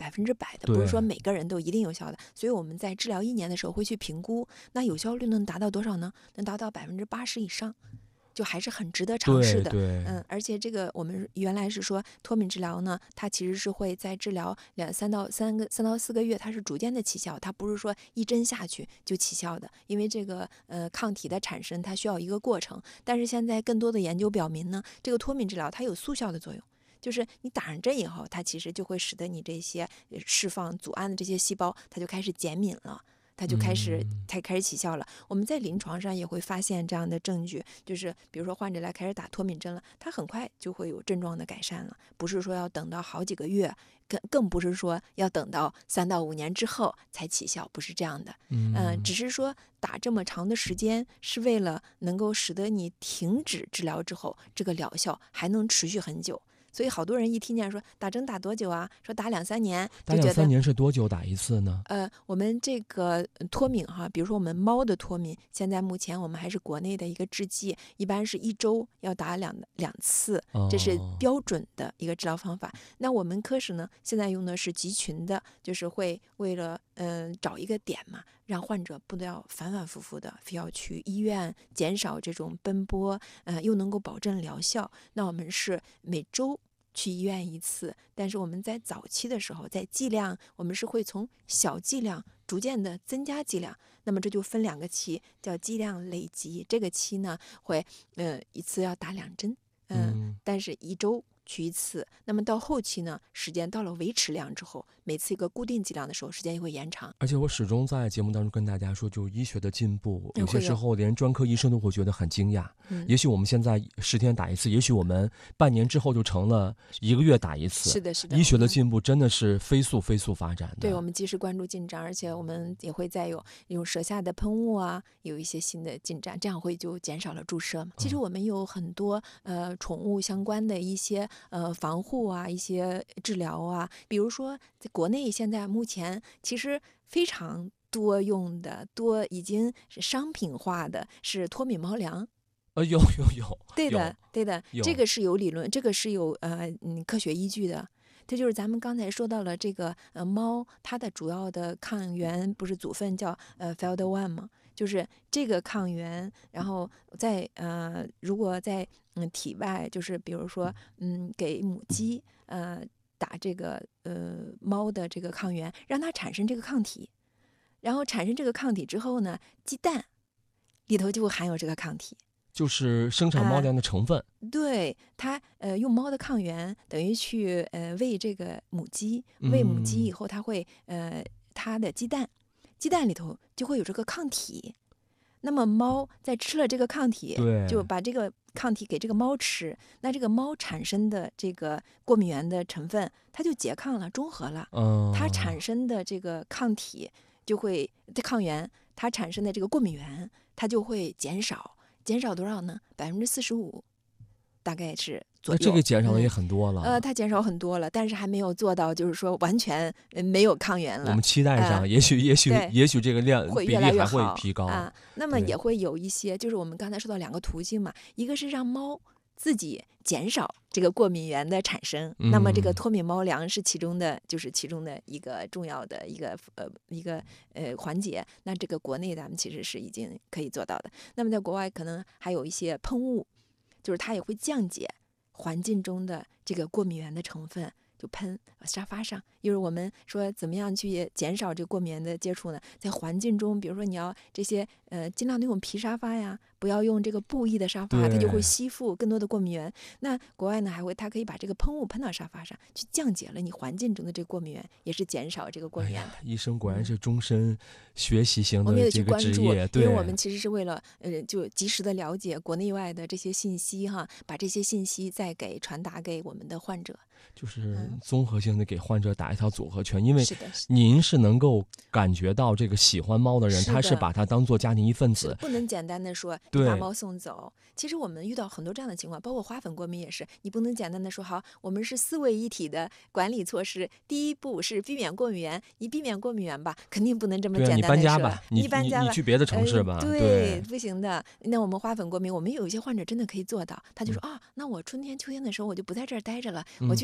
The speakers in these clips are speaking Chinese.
100%的，不是说每个人都一定有效的。所以我们在治疗1年的时候会去评估，那有效率能达到多少呢？能达到80%以上。就还是很值得尝试的。而且这个我们原来是说脱敏治疗呢，它其实是会在治疗3到4个月，它是逐渐的起效，它不是说一针下去就起效的，因为这个抗体的产生它需要一个过程。但是现在更多的研究表明呢，这个脱敏治疗它有速效的作用。就是你打上针以后，它其实就会使得你这些释放组胺的这些细胞，它就开始减敏了。它就开始起效了。我们在临床上也会发现这样的证据，就是比如说患者来开始打脱敏针了，他很快就会有症状的改善了，不是说要等到好几个月，更不是说要等到3到5年之后才起效，不是这样的。只是说打这么长的时间是为了能够使得你停止治疗之后，这个疗效还能持续很久。所以好多人一听见说打针打多久啊，说打2-3年， 打2-3年是多久打一次呢？ 我们这个脱敏哈，比如说我们猫的脱敏，现在目前我们还是国内的一个制剂，一般是1周要打两次，这是标准的一个治疗方法。那我们科室呢，现在用的是集群的，就是会为了找一个点嘛，让患者不要反反复复的非要去医院，减少这种奔波，又能够保证疗效。那我们是每周去医院1次，但是我们在早期的时候，在剂量我们是会从小剂量逐渐的增加剂量，那么这就分2个期，叫剂量累积。这个期呢会一次要打2针，但是1周去1次。那么到后期呢，时间到了维持量之后，每次一个固定剂量的时候，时间也会延长。 而且我始终在节目当中跟大家说，就医学的进步，有些时候连专科医生都会觉得很惊讶。也许我们现在10天打1次，也许我们半年之后就成了1个月打1次。 是的，是的。 医学的进步真的是飞速发展的。 对，我们及时关注进展，而且我们也会再用舌下的喷雾啊，有一些新的进展，这样会就减少了注射嘛。其实我们有很多宠物相关的一些防护啊，一些治疗啊，比如说在国内现在目前其实非常多用的已经是商品化的是脱敏猫粮。 有， 对的，这个是有理论，这个是有科学依据的。这就是咱们刚才说到了这个猫，它的主要的抗原不是组分叫FELD1 吗？就是这个抗原，然后在如果在体外，就是比如说给母鸡打这个猫的这个抗原，让它产生这个抗体，然后产生这个抗体之后呢，鸡蛋里头就含有这个抗体。 就是生产猫粮的成分。 对，它用猫的抗原等于去喂这个母鸡，喂母鸡以后，它会它的鸡蛋里头就会有这个抗体。那么猫在吃了这个抗体，就把这个抗体给这个猫吃，那这个猫产生的这个过敏原的成分，它就拮抗了，中和了。它产生的这个抗体就会抗原，它产生的这个过敏原，它就会减少。减少多少呢？45%，大概是左右。 那这个减少的也很多了。 它减少很多了，但是还没有做到，就是说完全没有抗原了。 我们期待上，也许这个量比例还会提高啊。那么也会有一些，就是我们刚才说到2个途径嘛，一个是让猫自己减少这个过敏原的产生，那么这个脱敏猫粮是其中的一个重要的一个环节。那这个国内咱们其实是已经可以做到的。那么在国外可能还有一些喷雾，就是它也会降解环境中的这个过敏原的成分，就喷沙发上。就是我们说怎么样去减少这个过敏原的接触呢？在环境中，比如说你要这些尽量的用皮沙发呀，不要用这个布艺的沙发，它就会吸附更多的过敏原。那国外呢它可以把这个喷雾喷到沙发上，去降解了你环境中的这个过敏原，也是减少这个过敏原的。 医生果然是终身学习型的这个职业。 我们也去关注，因为我们其实是为了就及时的了解国内外的这些信息哈，把这些信息再传达给我们的患者。 就是综合性的给患者打一套组合拳，因为您是能够感觉到这个喜欢猫的人，他是把它当做家庭一份子， 不能简单的说你把猫送走。其实我们遇到很多这样的情况，包括花粉过敏也是，你不能简单的说好，我们是4位一体的管理措施，第一步是避免过敏源，你避免过敏源吧，肯定不能这么简单的说。 你搬家吧， 你搬家吧， 你去别的城市吧。 对，不行的。那我们花粉过敏，我们有一些患者真的可以做到，他就说那我春天秋天的时候我就不在这儿待着了，我去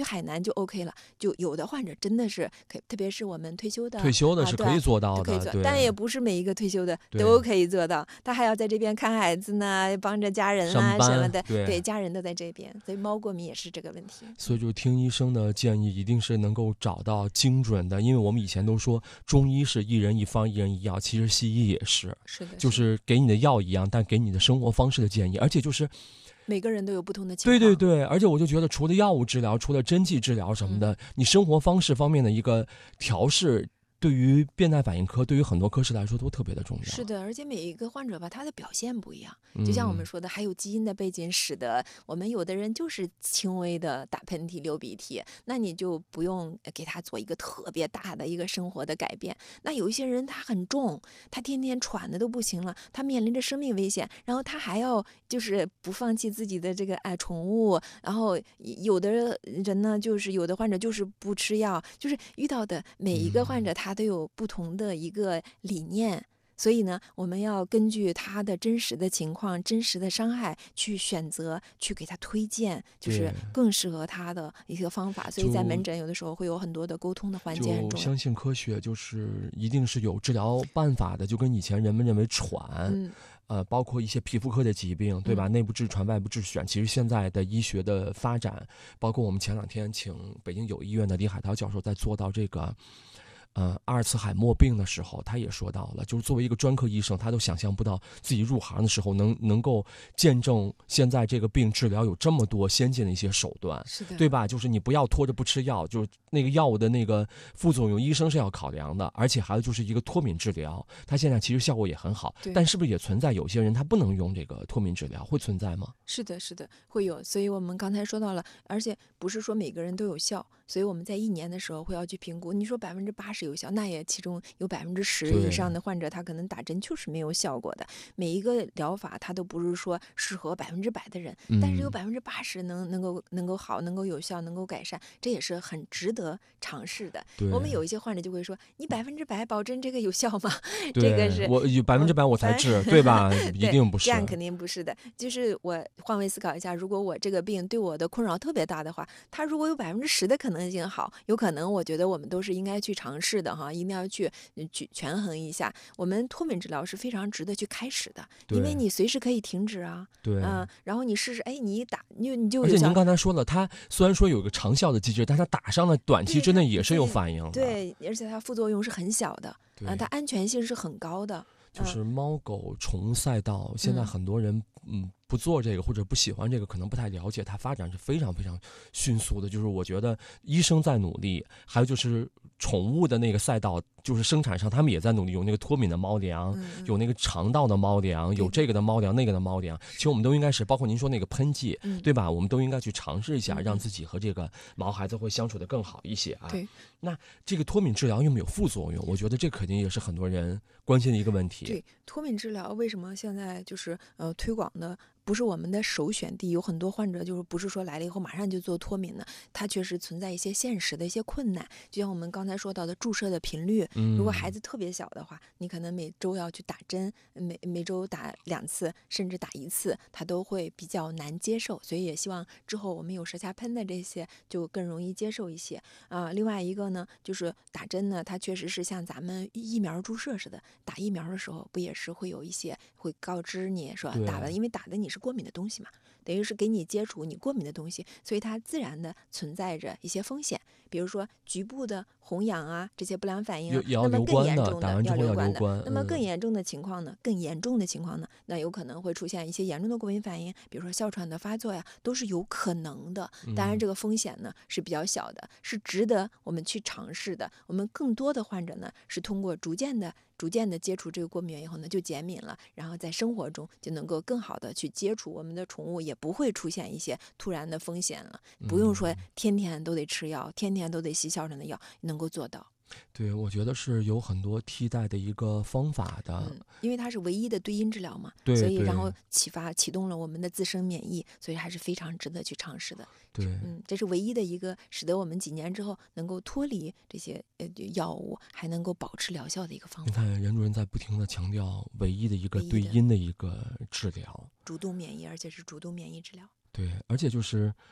去海南就 OK 了。就有的患者真的是可以，特别是我们退休的是可以做到的， 可以做，但也不是每一个退休的都可以做到，他还要在这边看孩子呢，帮着家人啊什么的，对，家人都在这边，所以猫过敏也是这个问题。 所以就听医生的建议，一定是能够找到精准的，因为我们以前都说中医是一人一方一人一药，其实西医也是，就是给你的药一样，但给你的生活方式的建议，而且就是每个人都有不同的情况。 对，而且我就觉得除了药物治疗，除了针剂治疗什么的，你生活方式方面的一个调试，对于变态反应科，对于很多科室来说都特别的重要。 是的，而且每一个患者吧，他的表现不一样，就像我们说的，还有基因的背景，使得我们有的人就是轻微的打喷嚏、流鼻涕，那你就不用给他做一个特别大的一个生活的改变。那有一些人他很重，他天天喘的都不行了，他面临着生命危险，然后他还要就是不放弃自己的这个宠物，然后有的人呢，就是有的患者就是不吃药，就是遇到的每一个患者他都有不同的一个理念，所以呢，我们要根据他的真实的情况、真实的伤害去选择，去给他推荐，就是更适合他的一个方法。所以在门诊有的时候会有很多的沟通的环节，很重要。 就相信科学，就是一定是有治疗办法的，就跟以前人们认为喘。包括一些皮肤科的疾病，对吧？内部痔疮、外部痔癣，其实现在的医学的发展，包括我们前2天请北京友谊医院的李海涛教授在做到这个阿尔茨海默病的时候，他也说到了，就是作为一个专科医生，他都想象不到自己入行的时候能够见证现在这个病治疗有这么多先进的一些手段， 是的， 对吧？就是你不要拖着不吃药，就是那个药物的那个副作用，医生是要考量的，而且还有就是一个脱敏治疗，它现在其实效果也很好，但是不是也存在有些人他不能用这个脱敏治疗，会存在吗？ 是的，会有。所以我们刚才说到了，而且不是说每个人都有效，所以我们在1年的时候会要去评估。你说80%有效，那也其中有10%以上的患者他可能打针就是没有效果的。每一个疗法它都不是说适合100%的人，但是有80%能够好，能够有效，能够改善，这也是很值得尝试的。我们有一些患者就会说：“你100%保证这个有效吗？”这个是我有100%我才治，对吧？一定不是， 这样肯定不是的。就是我换位思考一下，如果我这个病对我的困扰特别大的话，它如果有10%的可能性好，有可能我觉得我们都是应该去尝试的哈，一定要去权衡一下。我们脱敏治疗是非常值得去开始的，因为你随时可以停止啊。 对， 然后你试试，哎，你一打你就有效。 而且您刚才说了，它虽然说有个长效的机制，但它打上了短期之内也是有反应的。 对，而且它副作用是很小的，它安全性是很高的。 就是猫狗宠物赛道，现在很多人不做这个或者不喜欢这个，可能不太了解，它发展是非常非常迅速的。就是我觉得医生在努力，还有就是宠物的那个赛道，就是生产商他们也在努力，有那个脱敏的猫粮，有那个肠道的猫粮，有这个的猫粮，那个的猫粮。其实我们都应该是，包括您说那个喷剂，对吧？我们都应该去尝试一下，让自己和这个毛孩子会相处得更好一些啊。 对。 那这个脱敏治疗有没有副作用？我觉得这肯定也是很多人关心的一个问题。 对，脱敏治疗为什么现在就是推广的不是我们的首选地？有很多患者就是不是说来了以后马上就做脱敏呢？它确实存在一些现实的一些困难，就像我们刚才说到的注射的频率，如果孩子特别小的话，你可能每周要去打针，每周打2次，甚至打1次，他都会比较难接受。所以也希望之后我们有舌下喷的这些就更容易接受一些啊。另外一个呢，就是打针呢，它确实是像咱们疫苗注射似的，打疫苗的时候不也是会有一些会告知你说打了，因为打的你是过敏的东西嘛，等于是给你接触你过敏的东西，所以它自然的存在着一些风险，比如说局部的红痒啊，这些不良反应啊，那么更严重的要留观的。那么更严重的情况呢，那有可能会出现一些严重的过敏反应，比如说哮喘的发作呀，都是有可能的。当然这个风险呢是比较小的，是值得我们去尝试的。我们更多的患者呢是通过逐渐的接触这个过敏源以后呢，就减敏了，然后在生活中就能够更好的去接触我们的宠物，也不会出现一些突然的风险了。不用说天天都得吃药，天天都得吸哮喘的药，能够做到。 对，我觉得是有很多替代的一个方法的， 因为它是唯一的对因治疗嘛，所以然后启动了我们的自身免疫，所以还是非常值得去尝试的。 对， 这是唯一的一个使得我们几年之后能够脱离这些药物，还能够保持疗效的一个方法。 你看，任主任在不停地强调唯一的一个对因的一个治疗， 主动免疫，而且是主动免疫治疗。 对，而且就是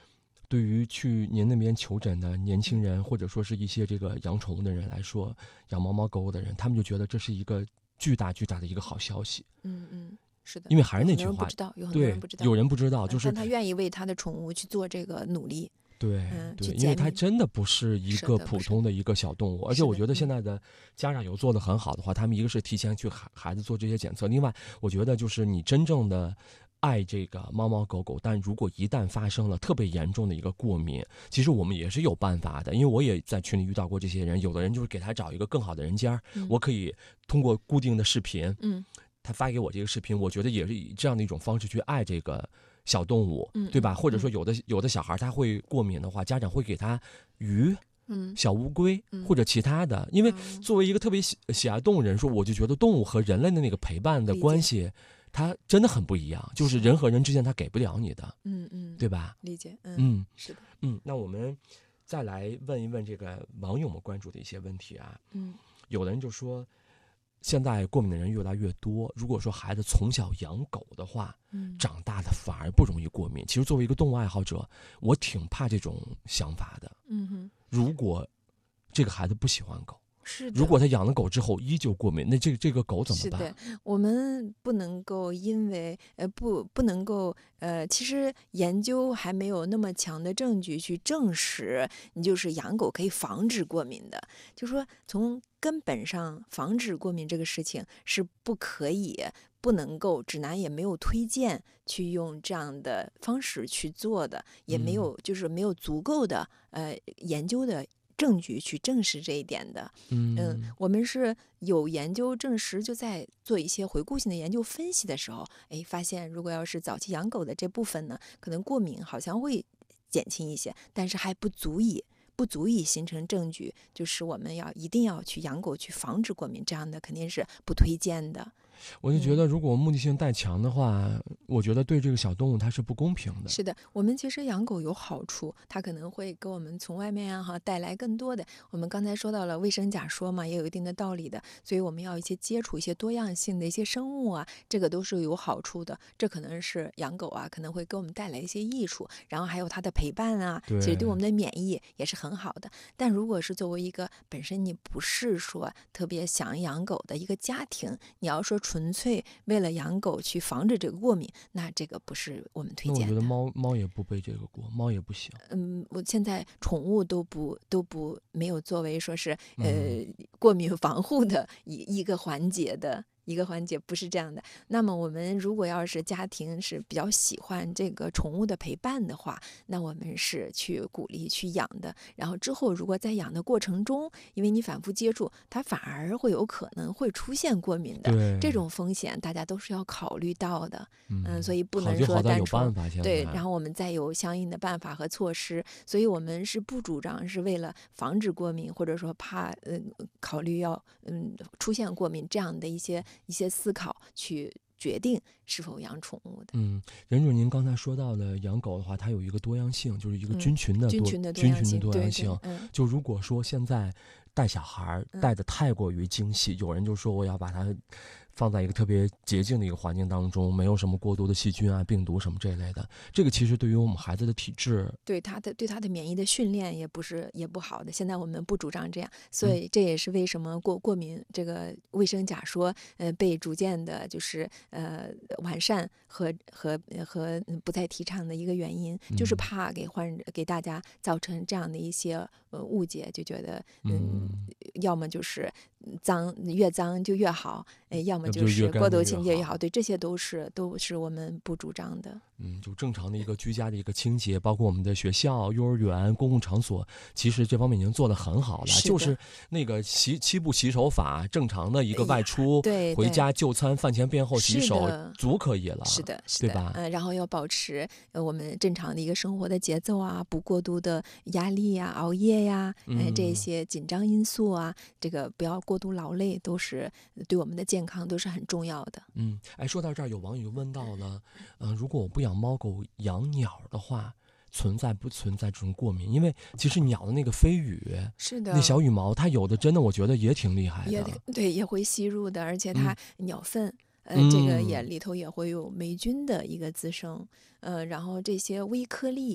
对于去您那边求诊的年轻人，或者说是一些这个养宠物的人来说，养猫猫狗狗的人，他们就觉得这是一个巨大巨大的一个好消息。 是的， 因为还是那句话， 有很多人不知道， 有人不知道，就是但他愿意为他的宠物去做这个努力。 对，因为它真的不是一个普通的一个小动物，而且我觉得现在的家长有做得很好的话，他们一个是提前去孩子做这些检测，另外我觉得就是你真正的爱这个猫猫狗狗，但如果一旦发生了特别严重的一个过敏，其实我们也是有办法的，因为我也在群里遇到过这些人，有的人就是给他找一个更好的人家，我可以通过固定的视频，他发给我这个视频，我觉得也是以这样的一种方式去爱这个小动物，对吧？或者说有的小孩他会过敏的话，家长会给他鱼、小乌龟或者其他的，因为作为一个特别喜爱动物人说，我就觉得动物和人类的那个陪伴的关系，它真的很不一样，就是人和人之间他给不了你的，对吧？ 理解，是的， 那我们再来问一问这个网友们关注的一些问题啊，有的人就说，现在过敏的人越来越多，如果说孩子从小养狗的话，长大的反而不容易过敏。其实作为一个动物爱好者，我挺怕这种想法的。如果这个孩子不喜欢狗，如果他养了狗之后依旧过敏，那这个狗怎么办？ 是的，我们不能够因为不能够其实研究还没有那么强的证据去证实你就是养狗可以防止过敏的，就说从根本上防止过敏这个事情是不可以。不能够，指南也没有推荐去用这样的方式去做的，也没有就是没有足够的研究的证据去证实这一点的。我们是有研究证实，就在做一些回顾性的研究分析的时候，发现如果要是早期养狗的这部分呢，可能过敏好像会减轻一些，但是还不足以形成证据，就是我们一定要去养狗去防止过敏，这样的肯定是不推荐的。 我就觉得，如果目的性太强的话，我觉得对这个小动物它是不公平的。 是的，我们其实养狗有好处，它可能会给我们从外面带来更多的。我们刚才说到了卫生假说嘛，也有一定的道理的，所以我们要一些接触一些多样性的一些生物啊，这个都是有好处的。这可能是养狗啊，可能会给我们带来一些益处，然后还有它的陪伴啊，其实对我们的免疫也是很好的。但如果是作为一个本身你不是说特别想养狗的一个家庭，你要说纯粹为了养狗去防止这个过敏，那这个不是我们推荐的。 那我觉得猫也不背这个锅，猫也不行。 我现在宠物都不没有作为说是过敏防护的一个环节的。一个环节不是这样的。那么我们如果要是家庭是比较喜欢这个宠物的陪伴的话，那我们是去鼓励去养的。然后之后如果在养的过程中，因为你反复接触，它反而会有可能会出现过敏的，这种风险大家都是要考虑到的。所以不能说单纯对，然后我们再有相应的办法和措施。所以我们是不主张是为了防止过敏，或者说怕考虑要出现过敏这样的一些思考去决定是否养宠物的。 任主，您刚才说到的养狗的话，它有一个多样性，就是一个菌群的多样性。就如果说现在带小孩带的太过于精细，有人就说我要把它放在一个特别洁净的一个环境当中，没有什么过多的细菌啊、病毒什么这一类的。这个其实对于我们孩子的体质， 对他的免疫的训练也不好的。现在我们不主张这样，所以这也是为什么过敏这个卫生假说被逐渐的就是完善和不再提倡的一个原因，就是怕给大家造成这样的一些误解，就觉得要么就是越脏就越好，要么就是过度清洁也好，对，这些都是我们不主张的。 就正常的一个居家的一个清洁，包括我们的学校、幼儿园、公共场所，其实这方面已经做得很好了。就是那个7步洗手法，正常的一个外出，回家就餐，饭前便后洗手，足可以了。 是的， 对吧？ 然后要保持我们正常的一个生活的节奏啊，不过度的压力呀、熬夜呀，这些紧张因素啊，这个不要过度劳累，都是对我们的健康都是很重要的。 说到这儿，有网友问到了，如果我不养猫狗，养鸟的话，存在不存在这种过敏？因为其实鸟的那个飞羽， 是的， 那小羽毛，它有的真的我觉得也挺厉害的， 对，也会吸入的，而且它鸟粪。这个里头也会有霉菌的一个滋生，然后这些微颗粒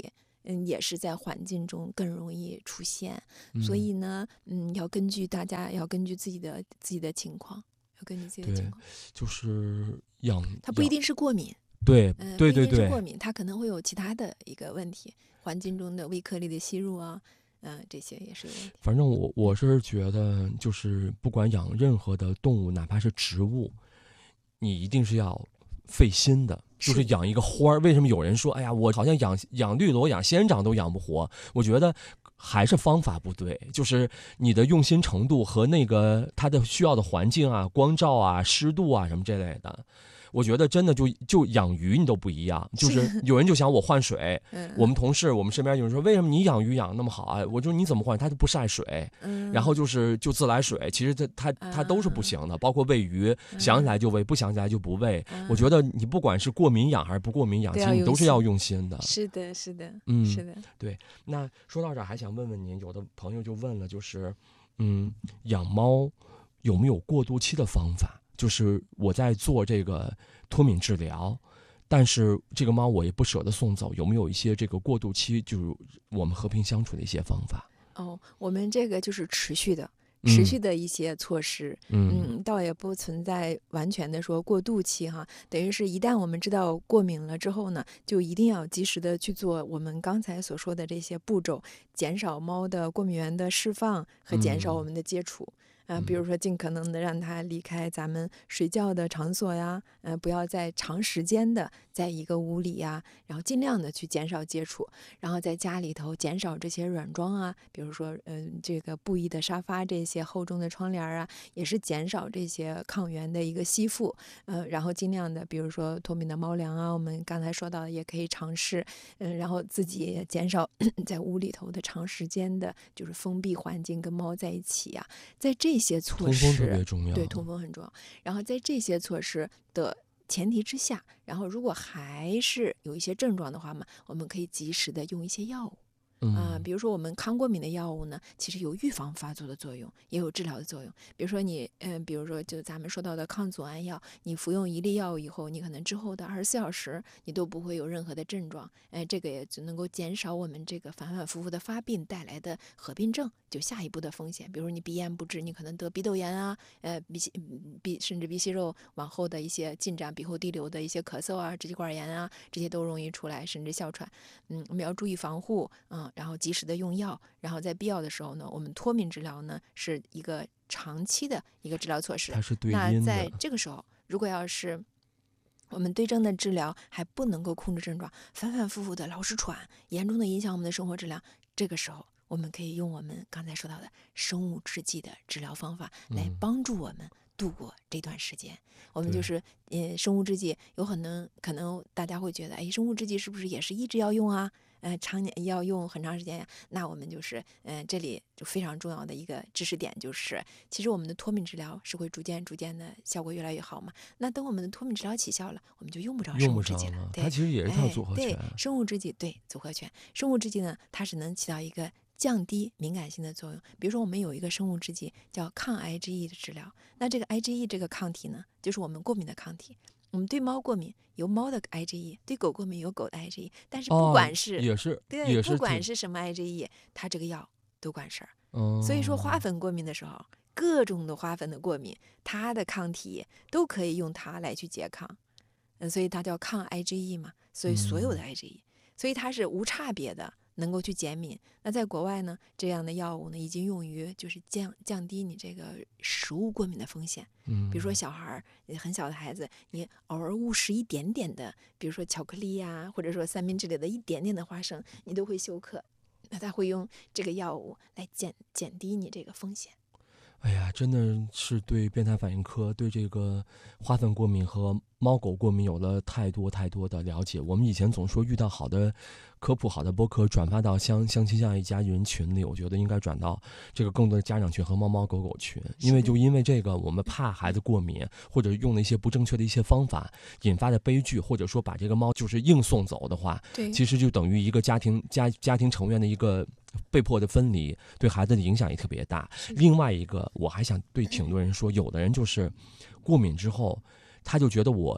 也是在环境中更容易出现。所以呢，大家要根据自己的情况， 对，就是它不一定是过敏。 对， 不一定是过敏，它可能会有其他的一个问题，环境中的微颗粒的吸入啊，这些也是有问题。 反正我是觉得，就是不管养任何的动物，哪怕是植物，你一定是要费心的。就是养一个花儿，为什么有人说，哎呀，我好像养绿萝、养仙人掌都养不活？我觉得还是方法不对，就是你的用心程度和那个它的需要的环境啊、光照啊、湿度啊什么这类的。我觉得真的就养鱼你都不一样，就是有人就想我换水，我们同事我们身边有人说为什么你养鱼养那么好啊？我说你怎么换？他就不晒水，然后就自来水，其实它都是不行的，包括喂鱼，想起来就喂，不想起来就不喂。我觉得你不管是过敏养还是不过敏养，其实你都是要用心的。 是的，是的，是的。 对。那说到这儿，还想问问您，有的朋友就问了，就是养猫有没有过渡期的方法？就是我在做这个脱敏治疗，但是这个猫我也不舍得送走，有没有一些这个过渡期，就是我们和平相处的一些方法？ 我们这个就是持续的一些措施，倒也不存在完全的说过渡期哈。等于是一旦我们知道过敏了之后呢，就一定要及时的去做我们刚才所说的这些步骤，减少猫的过敏源的释放和减少我们的接触。比如说尽可能的让它离开咱们睡觉的场所呀，不要再长时间的在一个屋里呀，然后尽量的去减少接触，然后在家里头减少这些软装啊，比如说这个布艺的沙发，这些厚重的窗帘啊，也是减少这些抗原的一个吸附，然后尽量的比如说脱敏的猫粮啊，我们刚才说到的也可以尝试，然后自己也减少在屋里头的长时间的就是封闭环境跟猫在一起啊，在这些措施， 通风特别重要， 对，通风很重要。然后在这些措施的前提之下，然后如果还是有一些症状的话嘛，我们可以及时的用一些药物。比如说我们抗过敏的药物呢，其实有预防发作的作用，也有治疗的作用。比如说比如说就咱们说到的抗组胺药，你服用一粒药物以后，你可能之后的24小时你都不会有任何的症状，这个也就能够减少我们这个反反复复的发病带来的合并症，就下一步的风险。比如说你鼻炎不治，你可能得鼻窦炎啊，甚至鼻息肉往后的一些进展，鼻后滴流的一些咳嗽啊、支气管炎啊，这些都容易出来，甚至哮喘。我们要注意防护，然后及时的用药，然后在必要的时候呢，我们脱敏治疗呢是一个长期的一个治疗措施。 它是对因的。 那在这个时候，如果要是我们对症的治疗还不能够控制症状，反反复复的老是喘，严重的影响我们的生活质量，这个时候我们可以用我们刚才说到的生物制剂的治疗方法来帮助我们度过这段时间。我们就是生物制剂有可能大家会觉得，生物制剂是不是也是一直要用啊？常年要用很长时间呀？那我们就是这里就非常重要的一个知识点就是，其实我们的脱敏治疗是会逐渐的效果越来越好嘛。那等我们的脱敏治疗起效了，我们就用不着生物制剂了。 它其实也是套组合拳。 对，生物制剂对组合拳，生物制剂呢，它是能起到一个降低敏感性的作用。比如说我们有一个生物制剂叫抗 IgE 的治疗，那这个 IgE 这个抗体呢，就是我们过敏的抗体。我们对猫过敏有猫的 IgE， 对狗过敏有狗的 IgE， 但是不管是、不管是什么 IgE， 它这个药都管事儿。所以说花粉过敏的时候，各种的花粉的过敏，它的抗体都可以用它来去拮抗。所以它叫抗 IgE 嘛，所以所有的 IgE，所以它是无差别的能够去减敏。那在国外呢，这样的药物呢已经用于就是降低你这个食物过敏的风险。比如说小孩很小的孩子，你偶尔误食一点点的，比如说巧克力呀，或者说三明治里的一点点的花生，你都会休克。那他会用这个药物来减低你这个风险。 哎呀，真的是对变态反应科对这个花粉过敏和猫狗过敏有了太多的了解。我们以前总说遇到好的科普好的播客转发到相亲相爱家人群里，我觉得应该转到这个更多的家长群和猫猫狗狗群，因为这个我们怕孩子过敏，或者用了一些不正确的一些方法引发的悲剧，或者说把这个猫就是硬送走的话，其实就等于一个家庭成员的一个被迫的分离，对孩子的影响也特别大。另外一个我还想对挺多人说，有的人就是过敏之后他就觉得我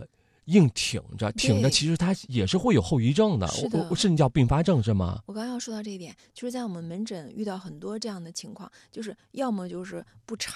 硬挺着，其实它也是会有后遗症的，甚至叫并发症，是吗？ 我刚刚要说到这一点，就是在我们门诊遇到很多这样的情况，就是要么就是不查。